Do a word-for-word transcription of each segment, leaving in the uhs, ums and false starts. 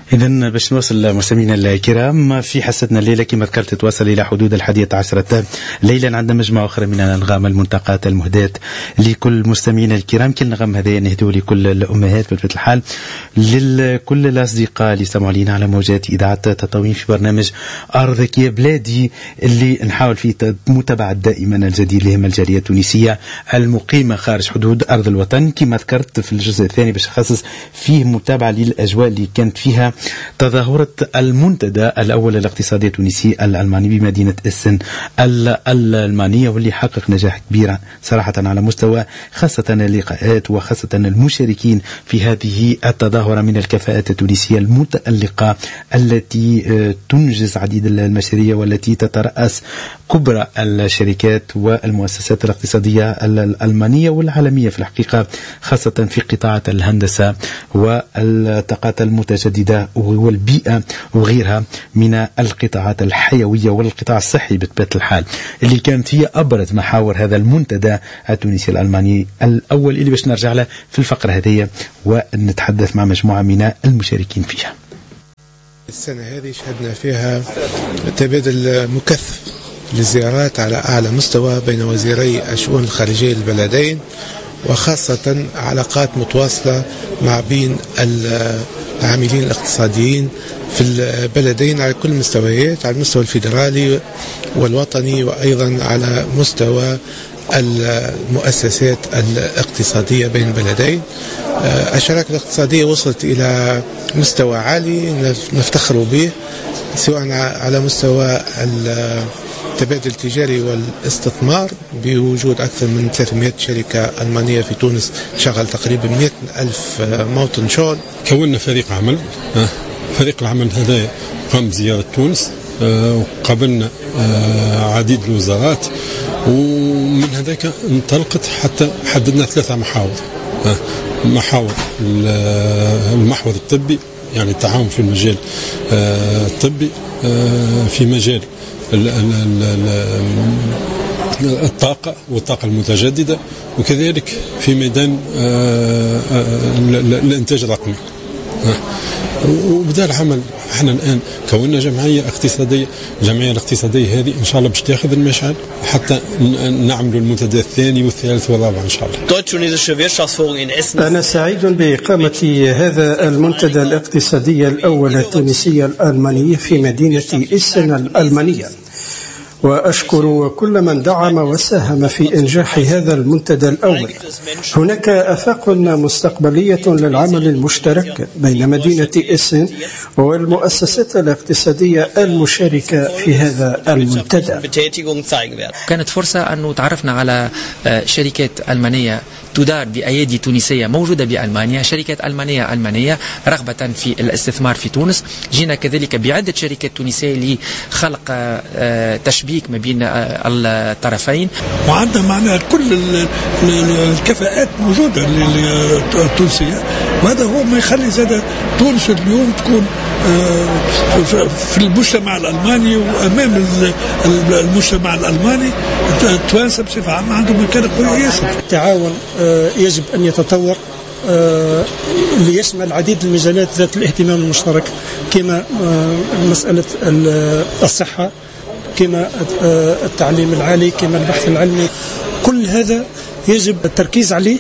إذن باش نوصل مستمعينا الكرام في حصتنا الليلة كما ذكرت تواصل إلى حدود الحادية عشرة ليلا. عندنا مجموعة أخرى من الأنغام المنتقات المهداة لكل مستمعينا الكرام. كل نغم هذا نهدو لكل الأمهات بطبيعة الحال، لكل الأصدقاء اللي يستمعوا لنا على موجات إذاعة تطاوين في برنامج أرضك يا بلادي اللي نحاول فيه متابعة دائما الجديد لهم الجالية التونسية المقيمة خارج حدود أرض الوطن. كما ذكرت في الجزء الثاني باش نخصص فيه متابعة للأجواء اللي كانت فيها تظاهرة المنتدى الأول الاقتصادي التونسي الألماني بمدينة إسن الألمانية، واللي حقق نجاح كبير صراحة على مستوى خاصة اللقاءات وخاصة المشاركين في هذه التظاهرة من الكفاءات التونسية المتألقة التي تنجز عديد المشاريع والتي تترأس كبرى الشركات والمؤسسات الاقتصادية الألمانية والعالمية في الحقيقة، خاصة في قطاعات الهندسة والطاقات المتجددة والبيئة وغيرها من القطاعات الحيوية والقطاع الصحي بطبيعة الحال، اللي كانت هي أبرز محاور هذا المنتدى التونسي الألماني الأول اللي باش نرجع له في الفقرة هذه ونتحدث مع مجموعة من المشاركين فيها. السنة هذه شهدنا فيها تبادل مكثف للزيارات على أعلى مستوى بين وزيري الشؤون الخارجية للبلدين، وخاصة علاقات متواصلة مع بين العاملين الاقتصاديين في البلدين على كل المستويات، على المستوى الفيدرالي والوطني وأيضا على مستوى المؤسسات الاقتصادية بين البلدين. الشراكة الاقتصادية وصلت إلى مستوى عالي نفتخر به، سواء على مستوى التبادل التجاري والاستثمار بوجود أكثر من ثلاثمائة شركة ألمانية في تونس تشغل تقريبا مئة ألف موطن شغل. كونا فريق عمل، فريق العمل هذا قام بزيارة تونس وقابلنا عديد الوزارات، ومن هذاك انطلقت حتى حددنا ثلاثة محاور. محاور المحور الطبي، يعني التعاون في المجال الطبي، في مجال الطاقة والطاقة المتجددة، وكذلك في ميدان الإنتاج الرقمي. وبدأ العمل. احنا الآن كوننا جمعية اقتصادية، الجمعية الاقتصادية هذه إن شاء الله باش تاخذ المشعل حتى نعملوا المنتدى الثاني والثالث والرابع إن شاء الله. أنا سعيد بإقامة هذا المنتدى الاقتصادي الأول التونسي الألماني في مدينة إسن الألمانية، وأشكر كل من دعم وساهم في إنجاح هذا المنتدى الأول. هناك آفاق مستقبلية للعمل المشترك بين مدينة إسن والمؤسسات الاقتصادية المشاركة في هذا المنتدى. كانت فرصة أن تعرفنا على شركات ألمانية تدار بأيادي تونسية موجودة بألمانيا، شركات ألمانية ألمانية رغبة في الاستثمار في تونس. جينا كذلك بعدة شركات تونسية لخلق تشبيك ما بين الطرفين، وعندنا معنا كل الكفاءات موجودة التونسية، وهذا هو ما يخلي زاد تونس اليوم تكون في المجتمع الألماني وأمام المجتمع الألماني. التوانسة بصفة عامة عندهم مكانة قوية ياسر. التعاون يجب أن يتطور ليشمل العديد من المجالات ذات الاهتمام المشترك، كما مسألة الصحة، كما التعليم العالي، كما البحث العلمي. كل هذا يجب التركيز عليه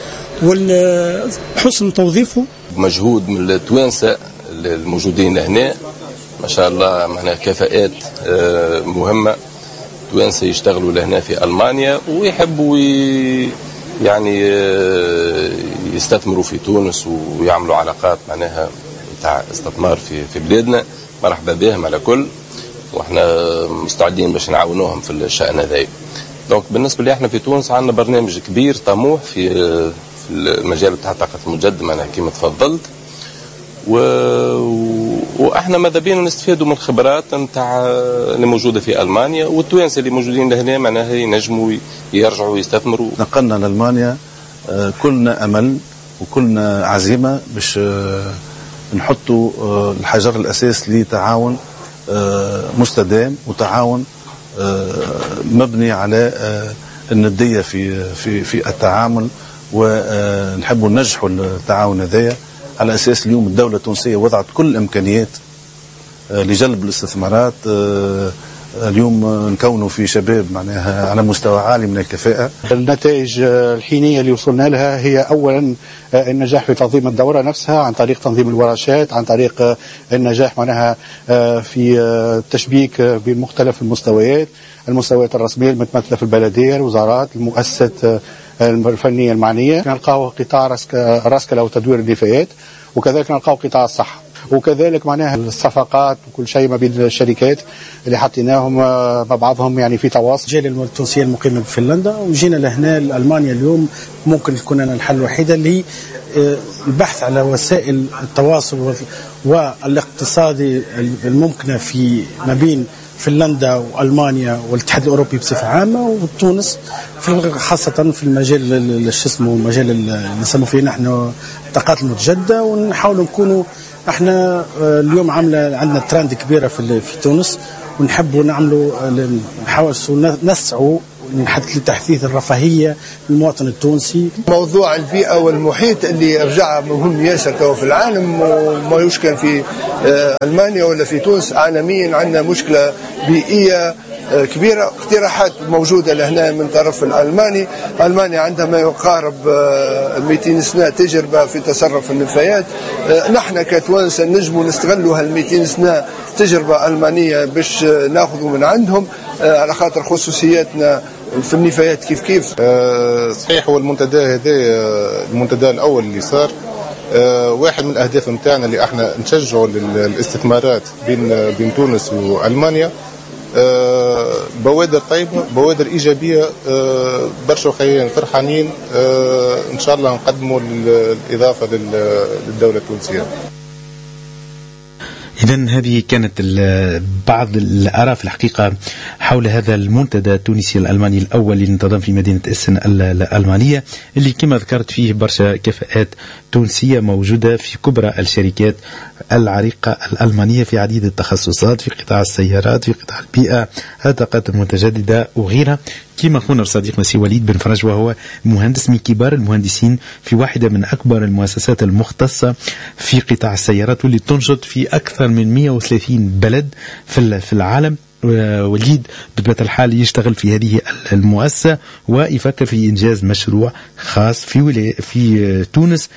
وحسن توظيفه. مجهود من التوانسة الموجودين هنا ما شاء الله، معنا كفاءات مهمة توانسة يشتغلوا لهنا في ألمانيا ويحبوا يعني يستثمروا في تونس ويعملوا علاقات معناها تاع استثمار في في بلادنا. مرحبا بهم على كل، واحنا مستعدين باش نعاونوهم في الشأن هذا. دونك بالنسبة لي احنا في تونس عندنا برنامج كبير طموح في في المجال تاع الطاقة المتجددة معناها كما تفضلت، و... واحنا ماذا بينا نستفادوا من الخبرات نتاع اللي موجوده في المانيا، والتوانسه اللي موجودين لهنا معناها ينجموا يرجعوا يستثمروا. نقلنا لالمانيا كلنا امل وكلنا عزيمه باش نحطوا الحجر الاساس لتعاون مستدام وتعاون مبني على النديه في في في التعامل، ونحبوا ننجحوا التعاون هذايا على أساس اليوم الدولة التونسية وضعت كل الإمكانيات لجلب الاستثمارات. اليوم نكونوا في شباب معناها على مستوى عالي من الكفاءة. النتائج الحينية اللي وصلنا لها هي أولا النجاح في تنظيم الدورة نفسها عن طريق تنظيم الورشات، عن طريق النجاح معناها في التشبيك بين مختلف المستويات، المستويات الرسمية المتمثلة في البلدية، الوزارات، المؤسسات الفنية المعنية. نلقاو قطاع راسكلة وتدوير النفايات، وكذلك نلقاو قطاع الصحة، وكذلك معناها الصفقات وكل شيء ما بين الشركات اللي حطيناهم مع بعضهم يعني في تواصل. الجالية التونسية المقيمة في فنلندا وجينا لهنا لألمانيا اليوم، ممكن تكون أنا الحل الوحيد اللي البحث على وسائل التواصل والاقتصادي الممكنة في ما بين فنلندا وألمانيا والاتحاد الأوروبي بصفة عامة وتونس خاصة في المجال شو اسمه المجال اللي نسميه فيه نحن الطاقات المتجددة، ونحاول نكونوا احنا اليوم عامله عندنا ترند كبيره في في تونس، ونحبوا نعملوا نحاول نسعوا لتحديث الرفاهيه للمواطن التونسي. موضوع البيئه والمحيط اللي رجع مهم ياسر في العالم، وما يشكل في المانيا ولا في تونس عالميا عندنا مشكله بيئيه كبيرة. اقتراحات موجودة لهنا من طرف الألماني. ألمانيا عندها ما يقارب مئتين سنة تجربة في تصرف النفايات. نحن كتوانسة نجموا نستغلوا هالمئتين سنة تجربة ألمانية باش ناخذوا من عندهم، على خاطر خصوصياتنا في النفايات كيف كيف. صحيح، هو المنتدى هذا المنتدى الأول اللي صار واحد من الأهداف متاعنا اللي احنا نشجعوا الاستثمارات بين بين تونس وألمانيا. بوادر طيبة، بوادر إيجابية، برشا خيان فرحانين. إن شاء الله نقدموا الإضافة للدولة التونسية. إذن هذه كانت بعض الآراء في الحقيقة حول هذا المنتدى التونسي الألماني الأول اللي انتظم في مدينة إسن الألمانية، اللي كما ذكرت فيه برشا كفاءات تونسية موجودة في كبرى الشركات العريقة الألمانية في عديد التخصصات، في قطاع السيارات، في قطاع البيئة، الطاقات المتجددة وغيرها، كما قلنا صديقنا سي وليد بن فرج، وهو مهندس من كبار المهندسين في واحدة من أكبر المؤسسات المختصة في قطاع السيارات، واللي تنشط في أكثر من مئة وثلاثين بلد في العالم. وليد بطبيعة الحال يشتغل في هذه المؤسسة ويفكر في إنجاز مشروع خاص في في تونس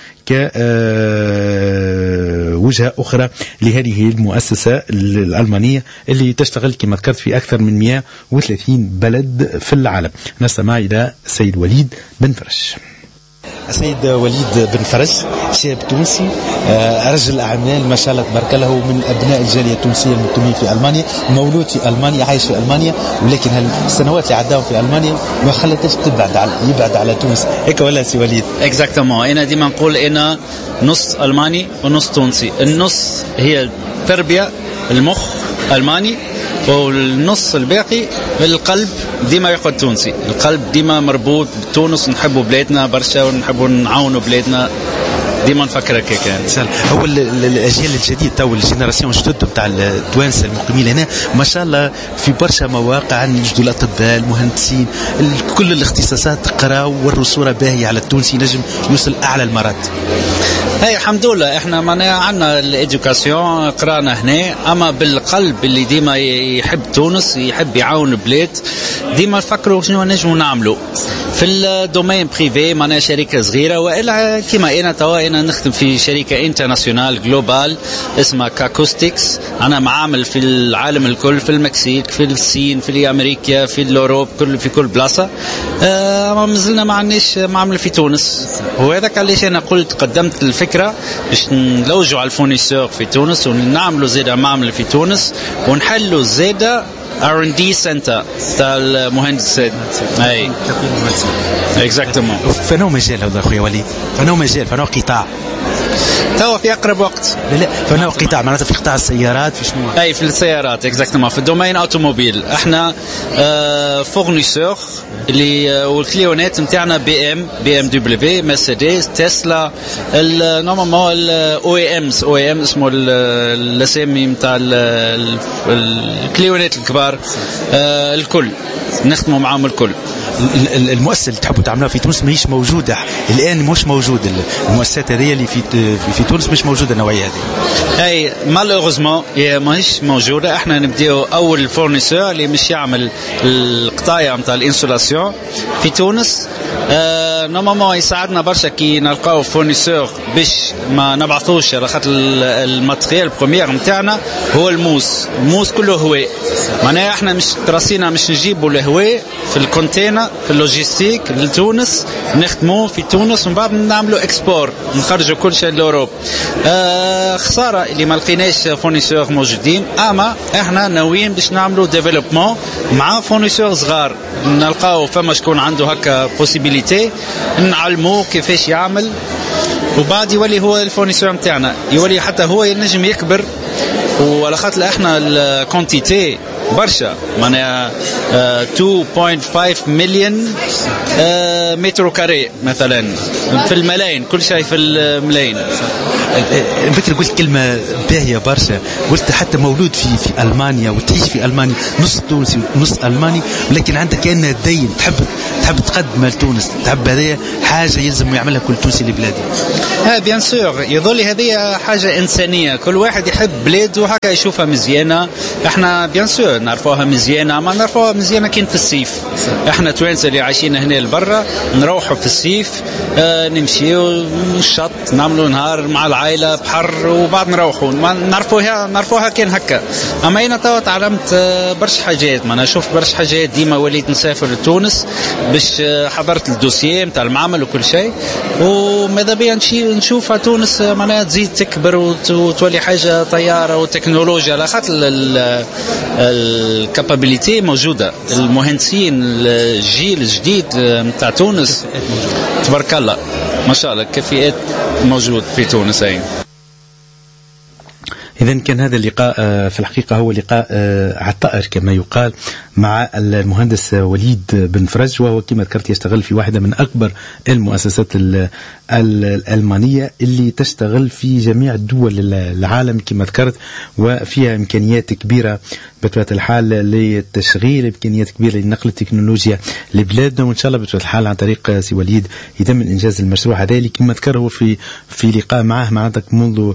كوجهة أخرى لهذه المؤسسة الألمانية اللي تشتغل كما ذكرت في أكثر من مئة وثلاثين بلد في العالم. نستمع إلى السيد وليد بن فرج. السيد وليد بن فرج شاب تونسي، رجل أعمال ما شاء الله تبارك الله، من أبناء الجالية التونسية المقيمين في ألمانيا، مولود في ألمانيا، عايش في ألمانيا، ولكن هالسنوات اللي عداهم في ألمانيا ما خلتش تبعد على يبعد على تونس. هيك ولا سي وليد؟ اكزاكتومون. أنا ديما نقول أنا نص ألماني ونص تونسي. النص هي التربية، المخ ألماني، والنص الباقي القلب ديما يقعد تونسي. القلب ديما مربوط بتونس، نحبوا بلادنا برشا ونحبوا نعاونوا بلادنا، ديما نفكر هكاك. هو الاجيال الجديد تو الجينيراسيون جدد تاع التوانسه المقيمين هنا ما شاء الله في برشا مواقع نجدوا الاطباء، المهندسين، كل الاختصاصات قراوا وروا صوره باهيه على التونسي نجم يوصل اعلى المراتب. هاي الحمد لله احنا معناها عندنا الاديوكاسيون قرانا هنا، اما بالقلب اللي ديما يحب تونس، يحب يعاون البلاد، ديما نفكروا شنو نجموا نعملوا في الدومين بريفي. معناها شركه صغيره، والا كما انا توا انا نخدم في شركه انترناسيونال جلوبال اسمها كاكوستكس. انا معامل في العالم الكل، في المكسيك، في الصين، في امريكا، في الاوروب، كل في كل بلاصه. اما مازلنا ما عندناش معامله في تونس، وهذاك علاش انا قلت قدمت الفكره باش نلوجوا على الفونيسور في تونس ونعملوا زيادة معامله في تونس، ونحلوا زيادة ار ان دي سنتر تاع المهندسين. اي اكزاكتومون. فنو مجال هذا اخويا وليد؟ فنو مجال، فنو قطاع توا في اقرب وقت؟ لا لا فنو قطاع معناتها في قطاع السيارات، في شنو؟ اي في السيارات اكزاكتومون، في الدومين اوتوموبيل. احنا آه فورنيسور اللي آه والكليونات نتاعنا بي ام بي ام دبليو، مرسيدس، تسلا، نورمالمون الاو اي امز او اي ام اسمه الاسامي نتاع الكليونات الكبار، آه الكل نخدموا معاهم الكل. المؤسسه اللي تحبوا تعملوها في تونس ماهيش موجوده الان، مش موجود المؤسسات هذه اللي في في تونس مش موجوده النوعيه هذه. اي مالوغوزمون ماهيش موجوده. احنا نبداو اول فورنيسور اللي مش يعمل القطايع نتاع الانسولاسيون في تونس. آه نورمالمون يساعدنا برشا كي نلقاو فورنيسور باش ما نبعثوش على خاطر الماتريال بروميير نتاعنا هو الموس. الموس كله هواء، معناها احنا مش تراسينا مش نجيبوا الهواء في الكونتينر في اللوجيستيك لتونس نخدموه في تونس ومن بعد نعملوا اكسبور نخرجوا كل شيء لاوروب. آه خساره اللي ما لقيناش فورنيسور موجودين، اما احنا ناويين باش نعملوا ديفلوبمون مع فورنيسور صغار، نلقاو فما شكون عنده هكا بوسيبيليتي نعلموه كيفاش يعمل وبعد يولي هو الفورنيسور نتاعنا، يولي حتى هو ينجم يكبر. وعلى خاطر احنا الكونتيتي برشا معناها اثنين فاصلة خمسة مليون متر كاري مثلا في الملايين، كل شيء في الملايين. بكرة قلت كلمة باهية برشا، قلت حتى مولود في في ألمانيا وتعيش في ألمانيا، نص تونسي ونص ألماني، ولكن عندك كأنها دين تحب تحب تقدم لتونس، تحب هذه حاجة يلزم يعملها كل تونسي لبلاده. ها بيان سور يظل هذه حاجة إنسانية، كل واحد يحب بلاده وهكا يشوفها مزيانة. احنا بيان سور نعرفوها مزيانة، ما نعرفوها مزيانة كين في الصيف. احنا توانسة اللي عايشين هنا لبرا نروحوا في الصيف اه نمشيو الشط نعملوا نهار مع العائلة بحر وبعد نروحوا، ما نعرفوها نعرفوها كين هكا. اما انا توا تعلمت اه برشا حاجات، ما انا شفت برشا حاجات، ديما وليت نسافر لتونس باش حضرت الدوسييه نتاع المعمل وكل شيء، وماذا بيا نشوفها تونس معناها تزيد تكبر وتولي حاجه طياره وتكنولوجيا، على خاطر الكابابيليتي موجوده، المهندسين الجيل الجديد نتاع تونس تبارك الله ما شاء الله كفاءات موجود في تونس. اي إذا كان هذا اللقاء في الحقيقة هو لقاء على الطائر كما يقال مع المهندس وليد بن فرج، وهو كما ذكرت يشتغل في واحدة من أكبر المؤسسات الألمانية اللي تشتغل في جميع دول العالم كما ذكرت، وفيها إمكانيات كبيرة بطبيعة الحال لتشغيل، إمكانيات كبيرة لنقل التكنولوجيا لبلادنا، وإن شاء الله بطبيعة الحال عن طريق سي وليد يتم إنجاز المشروع هذا اللي كما ذكر هو في في لقاء معه معناتك منذ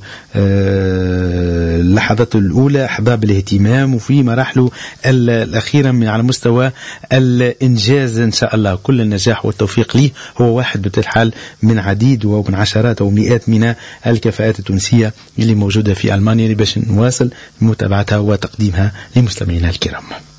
اللحظات الأولى أحباب الاهتمام وفي مراحله الأخيرة على مستوى الإنجاز إن شاء الله. كل النجاح والتوفيق ليه، هو واحد بطبيعة الحال من عديد ومن عشرات أو مئات من الكفاءات التونسية اللي موجودة في ألمانيا، اللي باش نواصل متابعتها وتقديمها لمستمعينا الكرام.